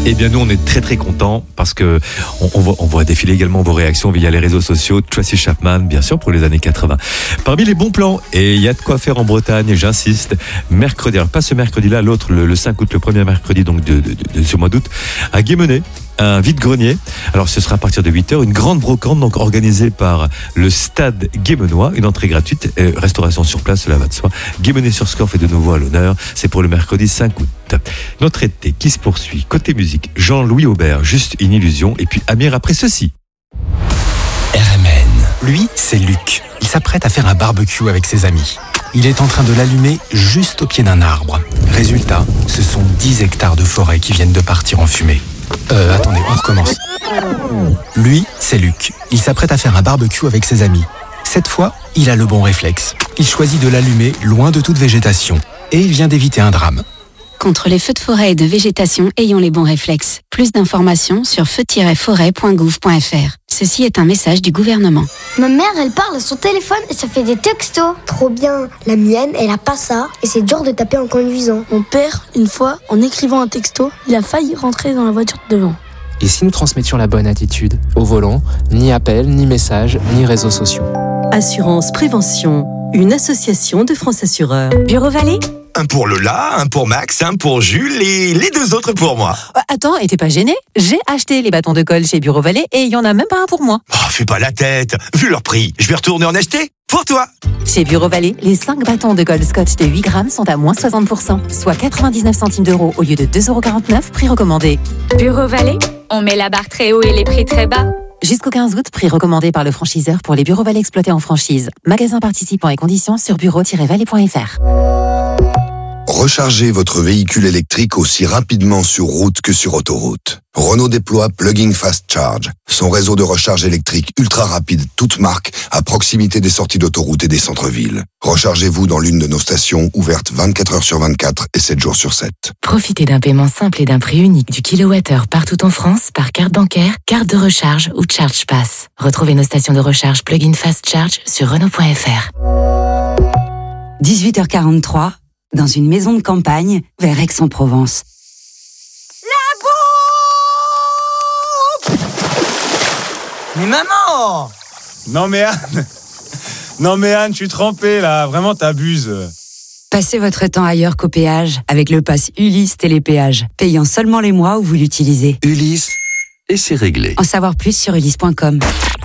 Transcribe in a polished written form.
Eh bien, nous, on est très très contents parce que on voit défiler également vos réactions via les réseaux sociaux. Tracy Chapman, bien sûr, pour les années 80. Parmi les bons plans, et il y a de quoi faire en Bretagne, j'insiste, mercredi, alors pas ce mercredi-là, l'autre, le 5 août, le premier mercredi donc de ce mois d'août, à Guémené, un vide-grenier. Alors, ce sera à partir de 8h, une grande brocante donc organisée par le Stade Guémenois, une entrée gratuite, restauration sur place, cela va de soi. Guémené-sur-Scorff est de nouveau à l'honneur. C'est pour le mercredi 5 août. Notre été qui se poursuit. Côté musique, Jean-Louis Aubert, Juste une illusion. Et puis Amir après ceci. RMN. Lui, c'est Luc. Il s'apprête à faire un barbecue avec ses amis. Il est en train de l'allumer juste au pied d'un arbre. Résultat, ce sont 10 hectares de forêt qui viennent de partir en fumée. Attendez, on recommence. Lui, c'est Luc. Il s'apprête à faire un barbecue avec ses amis. Cette fois, il a le bon réflexe. Il choisit de l'allumer loin de toute végétation. Et il vient d'éviter un drame. Contre les feux de forêt et de végétation, ayons les bons réflexes. Plus d'informations sur feu-forêt.gouv.fr. Ceci est un message du gouvernement. Ma mère, elle parle à son téléphone et ça fait des textos. Trop bien. La mienne, elle a pas ça et c'est dur de taper en conduisant. Mon père, une fois, en écrivant un texto, il a failli rentrer dans la voiture de devant. Et si nous transmettions la bonne attitude? Au volant, ni appel, ni message, ni réseaux sociaux. Assurance Prévention, une association de France Assureurs. Bureau Vallée ? Un pour Lola, un pour Max, un pour Jules et les 2 autres pour moi. Attends, et t'es pas gêné? J'ai acheté les bâtons de colle chez Bureau Vallée et il y en a même pas un pour moi. Oh, fais pas la tête. Vu leur prix, je vais retourner en acheter pour toi. Chez Bureau Vallée, les 5 bâtons de colle Scotch de 8 grammes sont à moins 60%, soit 99 centimes d'euros au lieu de 2,49 €, prix recommandé. Bureau Vallée ? On met la barre très haut et les prix très bas. Jusqu'au 15 août, prix recommandé par le franchiseur pour les Bureau Vallée exploités en franchise. Magasins participants et conditions sur bureau-vallée.fr. Rechargez votre véhicule électrique aussi rapidement sur route que sur autoroute. Renault déploie Plug-in Fast Charge, son réseau de recharge électrique ultra rapide, toute marque, à proximité des sorties d'autoroute et des centres-villes. Rechargez-vous dans l'une de nos stations ouvertes 24 heures sur 24 et 7 jours sur 7. Profitez d'un paiement simple et d'un prix unique du kilowattheure partout en France par carte bancaire, carte de recharge ou Charge Pass. Retrouvez nos stations de recharge Plug-in Fast Charge sur Renault.fr. 18h43. Dans une maison de campagne, vers Aix-en-Provence. La bombe! Mais maman! Non mais Anne, je suis trempé là, vraiment t'abuses. Passez votre temps ailleurs qu'au péage avec le pass Ulysse Télépéage, payant seulement les mois où vous l'utilisez. Ulysse, et c'est réglé. En savoir plus sur ulysse.com.